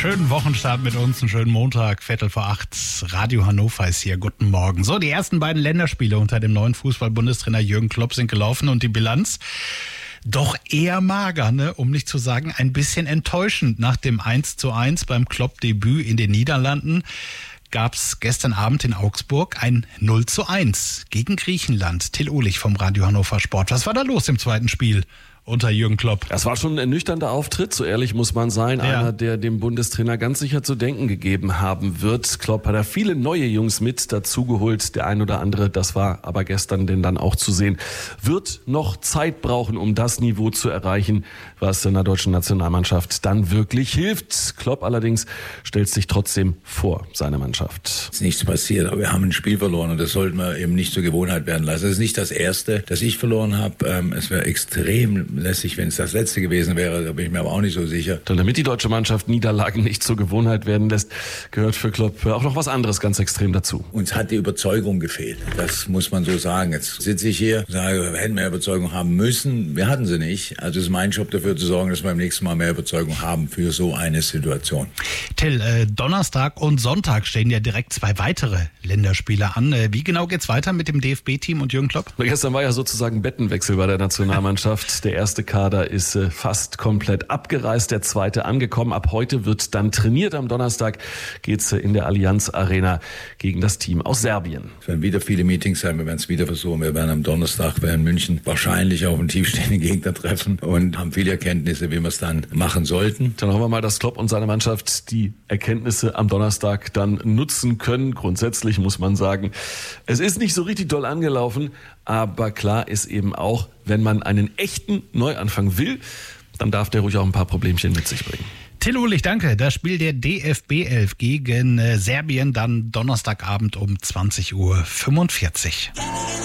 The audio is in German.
Schönen Wochenstart mit uns, einen schönen Montag, 7:45. Radio Hannover ist hier. Guten Morgen. So, die ersten beiden Länderspiele unter dem neuen Fußball-Bundestrainer Jürgen Klopp sind gelaufen und die Bilanz doch eher mager, ne? Um nicht zu sagen, ein bisschen enttäuschend. Nach dem 1:1 beim Klopp-Debüt in den Niederlanden gab es gestern Abend in Augsburg ein 0:1 gegen Griechenland. Till Uhlich vom Radio Hannover Sport. Was war da los im zweiten Spiel unter Jürgen Klopp? Das war schon ein ernüchternder Auftritt, so ehrlich muss man sein. Ja. Einer, der dem Bundestrainer ganz sicher zu denken gegeben haben wird. Klopp hat da viele neue Jungs mit dazugeholt. Der ein oder andere, das war aber gestern denn dann auch zu sehen, wird noch Zeit brauchen, um das Niveau zu erreichen, was in der deutschen Nationalmannschaft dann wirklich hilft. Klopp allerdings stellt sich trotzdem vor seine Mannschaft. Es ist nichts passiert, aber wir haben ein Spiel verloren und das sollten wir eben nicht zur Gewohnheit werden lassen. Es ist nicht das erste, das ich verloren habe. Es wäre extrem lässig, wenn es das letzte gewesen wäre, da bin ich mir aber auch nicht so sicher. Und damit die deutsche Mannschaft Niederlagen nicht zur Gewohnheit werden lässt, gehört für Klopp auch noch was anderes ganz extrem dazu. Uns hat die Überzeugung gefehlt, das muss man so sagen. Jetzt sitze ich hier und sage, wir hätten mehr Überzeugung haben müssen. Wir hatten sie nicht. Also es ist mein Job dafür zu sorgen, dass wir beim nächsten Mal mehr Überzeugung haben für so eine Situation. Till, Donnerstag und Sonntag stehen ja direkt zwei weitere Länderspiele an. Wie genau geht's weiter mit dem DFB-Team und Jürgen Klopp? Gestern war ja sozusagen Bettenwechsel bei der Nationalmannschaft. Der erste Kader ist fast komplett abgereist, der zweite angekommen. Ab heute wird dann trainiert. Am Donnerstag geht's in der Allianz Arena gegen das Team aus Serbien. Es werden wieder viele Meetings sein, wir werden es wieder versuchen. Wir werden am Donnerstag in München wahrscheinlich auf einen tiefstehenden Gegner treffen und haben viele Erkenntnisse, wie wir es dann machen sollten. Dann hoffen wir mal, dass Klopp und seine Mannschaft die Erkenntnisse am Donnerstag dann nutzen können. Grundsätzlich muss man sagen, es ist nicht so richtig doll angelaufen, aber klar ist eben auch, wenn man einen echten Neuanfang will, dann darf der ruhig auch ein paar Problemchen mit sich bringen. Till Uhlich, danke. Das Spiel der DFB 11 gegen Serbien dann Donnerstagabend um 20:45 Uhr.